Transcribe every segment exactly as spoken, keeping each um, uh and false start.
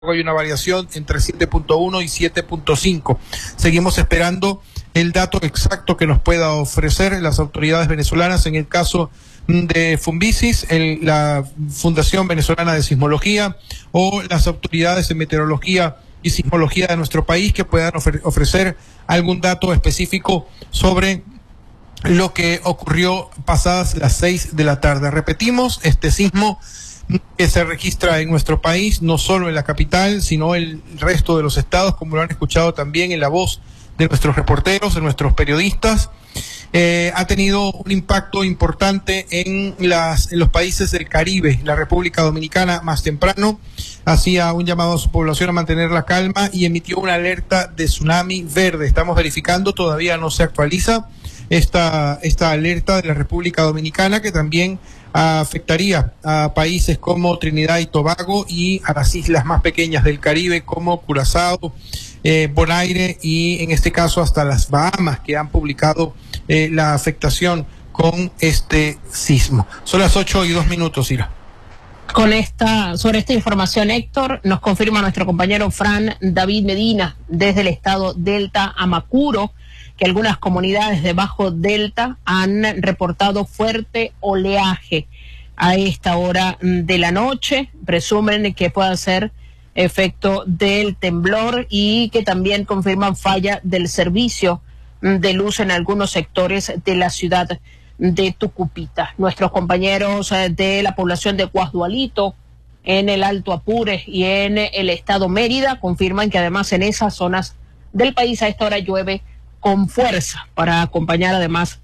hay una variación entre siete punto uno y siete punto cinco. Seguimos esperando el dato exacto que nos pueda ofrecer las autoridades venezolanas en el caso de Fumbisis, el, la Fundación Venezolana de Sismología, o las autoridades de meteorología y sismología de nuestro país, que puedan ofre- ofrecer algún dato específico sobre lo que ocurrió pasadas las seis de la tarde. Repetimos, este sismo que se registra en nuestro país, no solo en la capital, sino en el resto de los estados, como lo han escuchado también en la voz de nuestros reporteros, de nuestros periodistas, eh, ha tenido un impacto importante en, las, en los países del Caribe. La República Dominicana más temprano hacía un llamado a su población a mantener la calma y emitió una alerta de tsunami verde. Estamos verificando, todavía no se actualiza esta, esta alerta de la República Dominicana, que también afectaría a países como Trinidad y Tobago y a las islas más pequeñas del Caribe como Curazao, eh, Bonaire y en este caso hasta las Bahamas, que han publicado eh, la afectación con este sismo. Son las ocho y dos minutos, Ira. Con esta, sobre esta información, Héctor, nos confirma nuestro compañero Fran David Medina desde el estado Delta, Amacuro, que algunas comunidades de Bajo Delta han reportado fuerte oleaje a esta hora de la noche. Presumen que pueda ser efecto del temblor y que también confirman falla del servicio de luz en algunos sectores de la ciudad de Tucupita. Nuestros compañeros de la población de Guasdualito, en el Alto Apure y en el estado Mérida, confirman que además en esas zonas del país a esta hora llueve con fuerza para acompañar además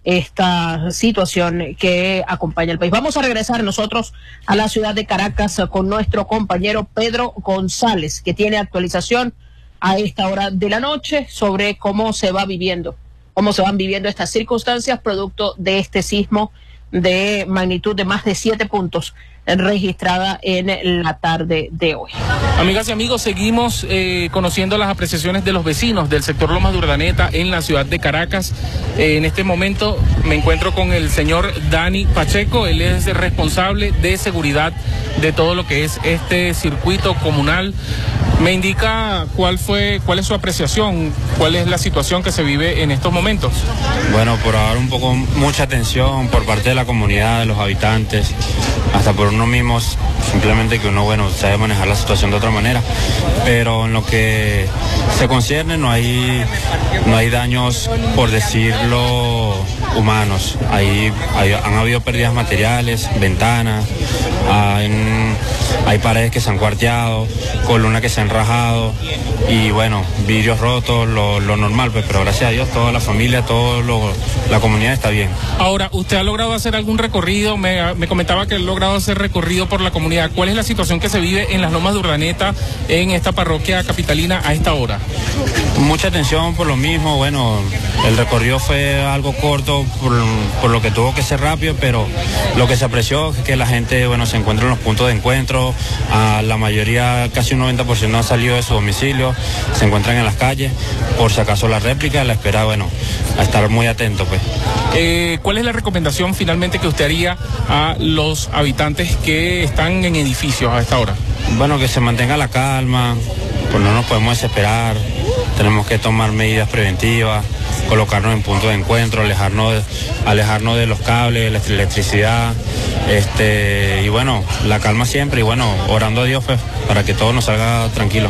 esta situación que acompaña el país. Vamos a regresar nosotros a la ciudad de Caracas con nuestro compañero Pedro González, que tiene actualización a esta hora de la noche sobre cómo se va viviendo, cómo se van viviendo estas circunstancias producto de este sismo de magnitud de más de siete puntos registrada en la tarde de hoy. Amigas y amigos, seguimos eh, conociendo las apreciaciones de los vecinos del sector Lomas de Urdaneta en la ciudad de Caracas. Eh, en este momento me encuentro con el señor Dani Pacheco. Él es responsable de seguridad de todo lo que es este circuito comunal. Me indica cuál fue, cuál es su apreciación, cuál es la situación que se vive en estos momentos. Bueno, por ahora un poco mucha atención por parte de la comunidad, de los habitantes, hasta por uno mismo, simplemente que uno, bueno, sabe manejar la situación de otra manera, pero en lo que se concierne no hay, no hay daños, por decirlo, humanos. Hay, hay, han habido pérdidas materiales, ventanas, hay, hay paredes que se han cuarteado, columnas que se han rajado y bueno, vidrios rotos, lo, lo normal, pues, pero gracias a Dios toda la familia, toda la comunidad está bien. Ahora, ¿usted ha logrado hacer algún recorrido? Me, me comentaba que ha logrado hacer recorrido por la comunidad. ¿Cuál es la situación que se vive en las Lomas de Urdaneta, en esta parroquia capitalina a esta hora? Mucha atención por lo mismo. Bueno, el recorrido fue algo corto por, por lo que tuvo que ser rápido, pero lo que se apreció es que la gente, bueno, se encuentra en los puntos de encuentro. A la mayoría, casi un noventa por ciento, no ha salido de su domicilio, se encuentran en las calles, por si acaso la réplica, la espera, bueno, a estar muy atento, pues. Eh, ¿Cuál es la recomendación finalmente que usted haría a los habitantes que están en edificios a esta hora? Bueno, que se mantenga la calma, pues no nos podemos desesperar, tenemos que tomar medidas preventivas, colocarnos en puntos de encuentro, alejarnos de, alejarnos de los cables, la electricidad, este, y bueno, la calma siempre, y bueno, orando a Dios, pues, para que todo nos salga tranquilo.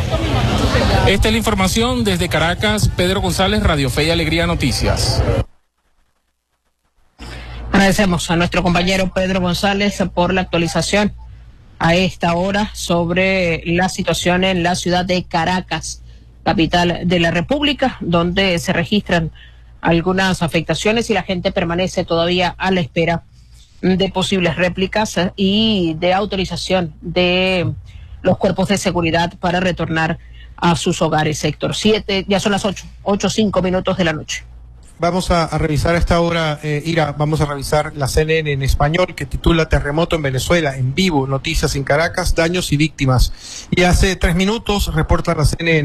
Esta es la información desde Caracas. Pedro González, Radio Fe y Alegría Noticias. Agradecemos a nuestro compañero Pedro González por la actualización a esta hora sobre la situación en la ciudad de Caracas, capital de la República, donde se registran algunas afectaciones y la gente permanece todavía a la espera de posibles réplicas y de autorización de los cuerpos de seguridad para retornar a sus hogares. Sector siete, ya son las ocho, ocho, cinco minutos de la noche. Vamos a, a revisar a esta hora, eh, Ira, vamos a revisar la C N N en español, que titula Terremoto en Venezuela, en vivo, noticias en Caracas, daños y víctimas. Y hace tres minutos reporta la C N N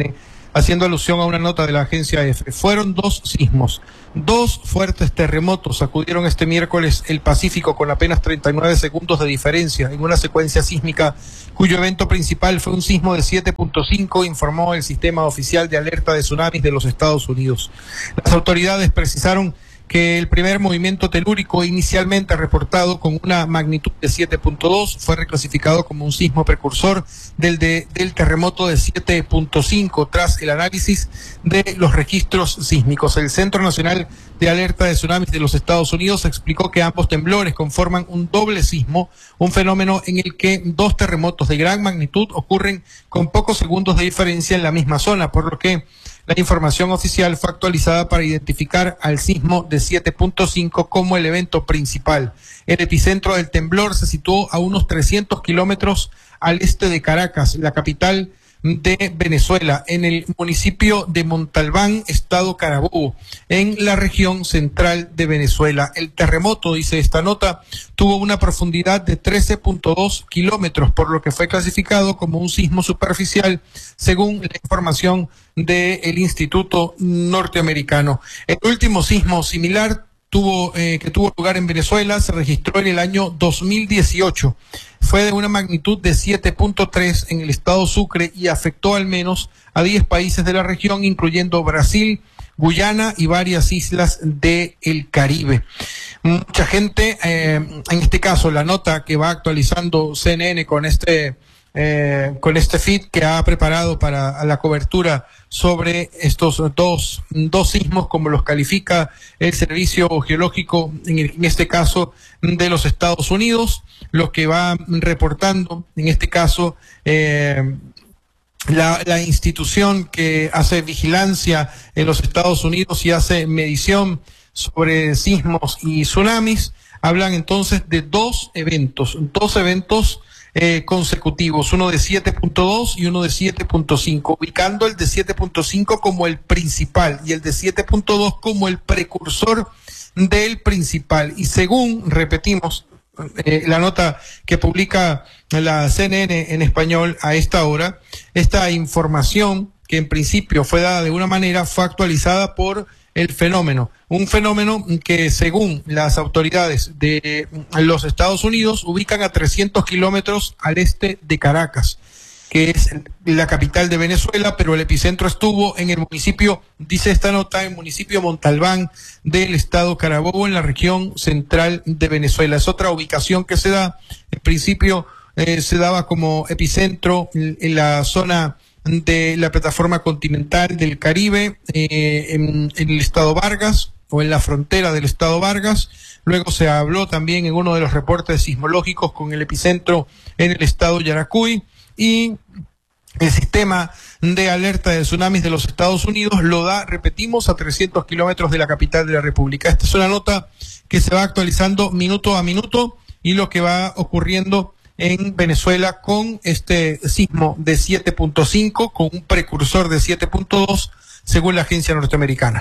haciendo alusión a una nota de la agencia EFE. Fueron dos sismos, dos fuertes terremotos sacudieron este miércoles el Pacífico con apenas treinta y nueve segundos de diferencia en una secuencia sísmica cuyo evento principal fue un sismo de siete punto cinco, informó el Sistema Oficial de Alerta de Tsunamis de los Estados Unidos. Las autoridades precisaron que el primer movimiento telúrico inicialmente reportado con una magnitud de siete punto dos fue reclasificado como un sismo precursor del, de, del terremoto de siete punto cinco tras el análisis de los registros sísmicos. El Centro Nacional de Alerta de Tsunamis de los Estados Unidos explicó que ambos temblores conforman un doble sismo, un fenómeno en el que dos terremotos de gran magnitud ocurren con pocos segundos de diferencia en la misma zona, por lo que la información oficial fue actualizada para identificar al sismo de siete punto cinco como el evento principal. El epicentro del temblor se situó a unos trescientos kilómetros al este de Caracas, la capital de Venezuela, en el municipio de Montalbán, estado Carabobo, en la región central de Venezuela. El terremoto, dice esta nota, tuvo una profundidad de trece punto dos kilómetros, por lo que fue clasificado como un sismo superficial, según la información del Instituto Norteamericano. El último sismo similar tuvo eh, que tuvo lugar en Venezuela se registró en el año dos mil dieciocho. Fue de una magnitud de siete punto tres en el estado Sucre y afectó al menos a diez países de la región, incluyendo Brasil, Guyana y varias islas del Caribe. Mucha gente, eh, en este caso la nota que va actualizando C N N con este Eh, con este feed que ha preparado para la cobertura sobre estos dos, dos sismos, como los califica el Servicio Geológico, en, el, en este caso de los Estados Unidos, lo que va reportando, en este caso, eh, la, la institución que hace vigilancia en los Estados Unidos y hace medición sobre sismos y tsunamis. Hablan entonces de dos eventos, dos eventos Eh, consecutivos, uno de siete punto dos y uno de siete punto cinco, ubicando el de siete punto cinco como el principal y el de siete punto dos como el precursor del principal. Y según, repetimos, eh, la nota que publica la C N N en español a esta hora, esta información que en principio fue dada de una manera fue actualizada por el fenómeno, un fenómeno que según las autoridades de los Estados Unidos ubican a trescientos kilómetros al este de Caracas, que es la capital de Venezuela, pero el epicentro estuvo en el municipio, dice esta nota, en el municipio Montalbán del estado Carabobo, en la región central de Venezuela. Es otra ubicación que se da, en principio eh, se daba como epicentro en, en la zona de la plataforma continental del Caribe, eh, en, en el estado Vargas o en la frontera del estado Vargas. Luego se habló también en uno de los reportes sismológicos con el epicentro en el estado Yaracuy, y el sistema de alerta de tsunamis de los Estados Unidos lo da, repetimos, a trescientos kilómetros de la capital de la República. Esta es una nota que se va actualizando minuto a minuto y lo que va ocurriendo en Venezuela con este sismo de siete punto cinco, con un precursor de siete punto dos, según la agencia norteamericana.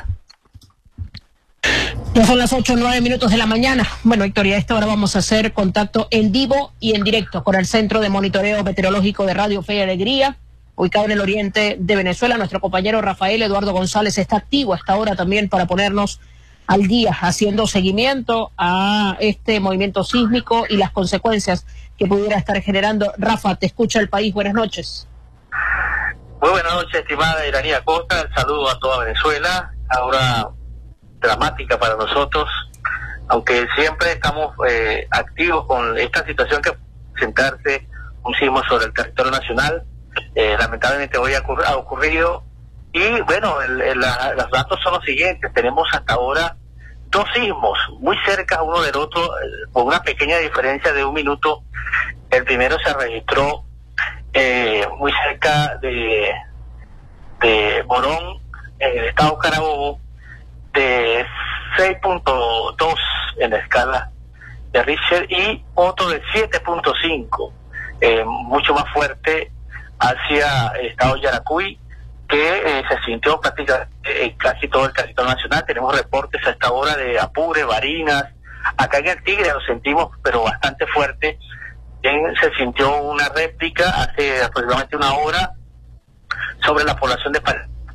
Ya son las ocho o nueve minutos de la mañana. Bueno, Héctor, y a esta hora vamos a hacer contacto en vivo y en directo con el Centro de Monitoreo Meteorológico de Radio Fe y Alegría, ubicado en el oriente de Venezuela. Nuestro compañero Rafael Eduardo González está activo a esta hora también para ponernos al día, haciendo seguimiento a este movimiento sísmico y las consecuencias que pudiera estar generando. Rafa, te escucha el país. Buenas noches. Muy buenas noches, estimada Iranía Costa. El saludo a toda Venezuela. Ahora dramática para nosotros, aunque siempre estamos eh, activos con esta situación que presentarse un sismo sobre el territorio nacional. Eh, lamentablemente hoy ha, ocurri ha ocurrido. Y bueno, el, el, la, los datos son los siguientes. Tenemos hasta ahora dos sismos muy cerca uno del otro, eh, con una pequeña diferencia de un minuto. El primero se registró eh, muy cerca de, de Morón, en el estado Carabobo, de seis punto dos en la escala de Richter, y otro de siete punto cinco, eh, mucho más fuerte, hacia el estado Yaracuy, que eh, se sintió prácticamente en casi todo el territorio nacional. Tenemos reportes a esta hora de Apure, Barinas, acá en el Tigre lo sentimos, pero bastante fuerte. Bien, se sintió una réplica hace aproximadamente una hora sobre la población de Palestina,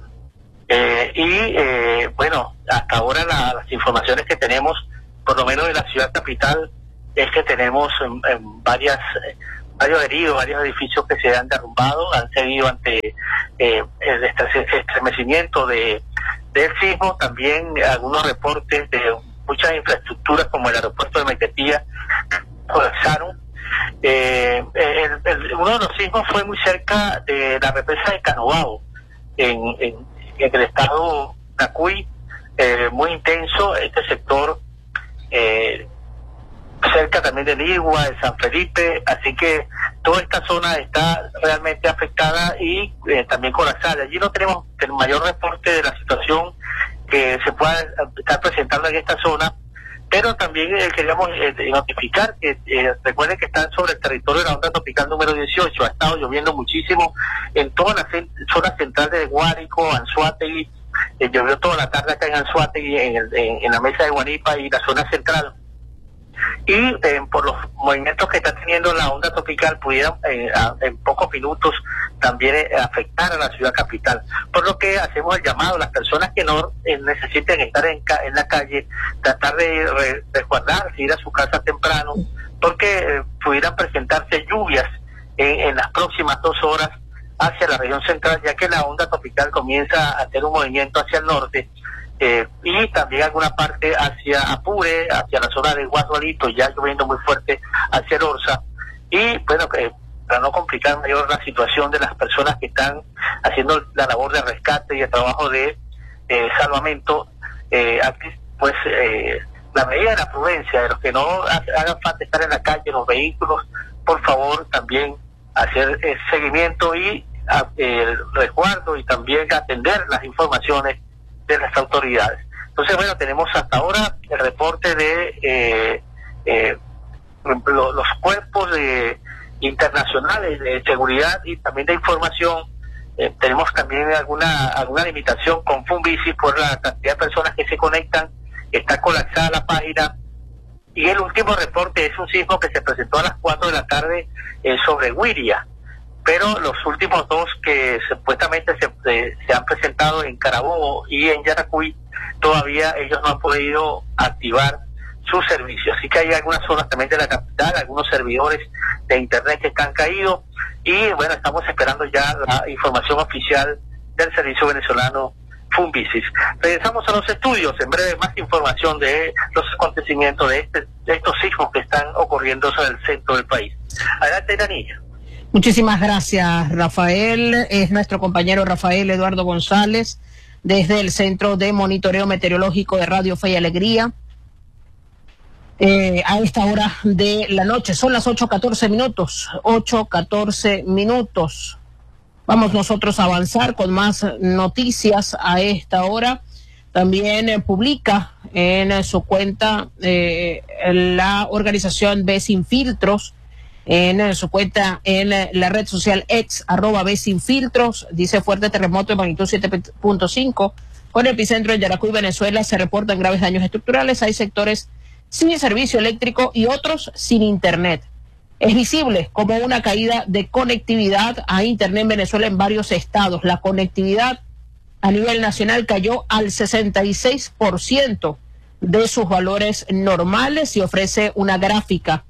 Eh, y eh, bueno, hasta ahora la, las informaciones que tenemos, por lo menos de la ciudad capital, es que tenemos en, en varias varios heridos, varios edificios que se han derrumbado, han seguido ante eh, el estremecimiento de del sismo. También algunos reportes de muchas infraestructuras como el aeropuerto de Maiquetía colapsaron. Eh, el, el, uno de los sismos fue muy cerca de la represa de Canobao, en, en, en el estado de Acuy, eh, muy intenso este sector, eh, cerca también de Ligua, de San Felipe, así que toda esta zona está realmente afectada y eh, también colapsada. Allí no tenemos el mayor reporte de la situación que se pueda estar presentando en esta zona, pero también eh, queríamos eh, notificar que eh, recuerden que están sobre el territorio de la onda tropical número dieciocho, ha estado lloviendo muchísimo en toda la cent zona central de Guárico, Anzoátegui, eh, llovió toda la tarde acá en Anzoátegui, en, el, en, en la mesa de Guanipa y la zona central. Y eh, por los movimientos que está teniendo la onda tropical pudiera eh, a, en pocos minutos también eh, afectar a la ciudad capital, por lo que hacemos el llamado a las personas que no eh, necesiten estar en, ca en la calle, tratar de re resguardarse, ir a su casa temprano, porque eh, pudieran presentarse lluvias en, en las próximas dos horas hacia la región central, ya que la onda tropical comienza a hacer un movimiento hacia el norte. Eh, y también alguna parte hacia Apure, hacia la zona de Guadualito, ya lloviendo muy fuerte hacia el Orza. Y bueno, eh, para no complicar mayor la situación de las personas que están haciendo la labor de rescate y el trabajo de eh, salvamento, eh, aquí pues eh, la medida de la prudencia de los que no hagan falta estar en la calle, los vehículos, por favor también hacer eh, seguimiento y a, eh, el resguardo y también atender las informaciones de las autoridades. Entonces, bueno, tenemos hasta ahora el reporte de eh, eh, lo, los cuerpos de, internacionales de seguridad y también de información. Eh, tenemos también alguna alguna limitación con Funvisis por la cantidad de personas que se conectan. Está colapsada la página. Y el último reporte es un sismo que se presentó a las cuatro de la tarde eh, sobre Huiria. Pero los últimos dos que supuestamente se, eh, se han presentado en Carabobo y en Yaracuy, todavía ellos no han podido activar su servicio. Así que hay algunas zonas también de la capital, algunos servidores de internet que están caídos y bueno, estamos esperando ya la información oficial del Servicio Venezolano Funvisis. Regresamos a los estudios, en breve más información de los acontecimientos de, este, de estos sismos que están ocurriendo en el centro del país. Adelante, Iranía. Muchísimas gracias, Rafael. Es nuestro compañero Rafael Eduardo González desde el Centro de Monitoreo Meteorológico de Radio Fe y Alegría. Eh, a esta hora de la noche, son las ocho catorce minutos, ocho catorce minutos. Vamos nosotros a avanzar con más noticias a esta hora. También eh, publica en eh, su cuenta eh, la organización Ve Sin Filtros, en eh, su cuenta en eh, la red social ex, arroba Ve Sin Filtros, dice: fuerte terremoto de magnitud siete punto cinco con epicentro en Yaracuy, Venezuela. Se reportan graves daños estructurales. Hay sectores sin servicio eléctrico y otros sin internet. Es visible como una caída de conectividad a internet en Venezuela en varios estados. La conectividad a nivel nacional cayó al sesenta y seis por ciento de sus valores normales y ofrece una gráfica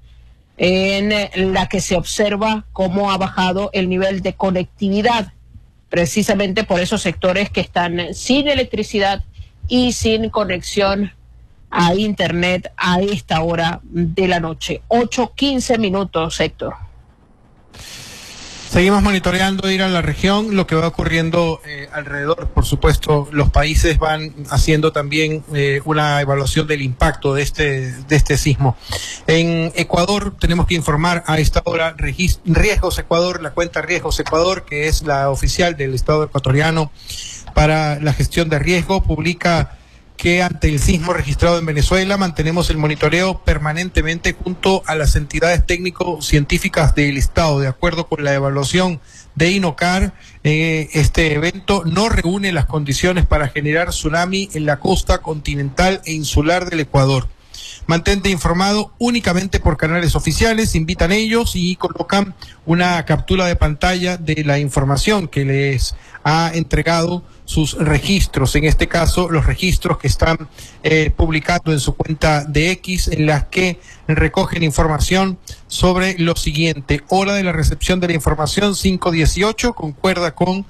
en la que se observa cómo ha bajado el nivel de conectividad, precisamente por esos sectores que están sin electricidad y sin conexión a internet a esta hora de la noche. ocho quince minutos, Héctor. Seguimos monitoreando, ir a la región, lo que va ocurriendo eh, alrededor. Por supuesto, los países van haciendo también eh, una evaluación del impacto de este de este sismo. En Ecuador tenemos que informar a esta hora Riesgos Ecuador, la cuenta Riesgos Ecuador, que es la oficial del Estado ecuatoriano para la gestión de riesgo, publica que ante el sismo registrado en Venezuela mantenemos el monitoreo permanentemente junto a las entidades técnico-científicas del Estado. De acuerdo con la evaluación de INOCAR, eh, este evento no reúne las condiciones para generar tsunami en la costa continental e insular del Ecuador. Mantente informado únicamente por canales oficiales, invitan ellos y colocan una captura de pantalla de la información que les ha entregado sus registros, en este caso los registros que están eh, publicando en su cuenta de X, en las que recogen información sobre lo siguiente: hora de la recepción de la información cinco dieciocho, concuerda con